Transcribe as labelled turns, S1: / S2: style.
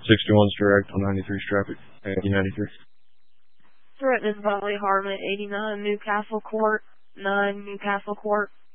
S1: 61's direct on 93's traffic, 93.
S2: Threatening bodily harm at 89 Newcastle Court, 9 Newcastle Court.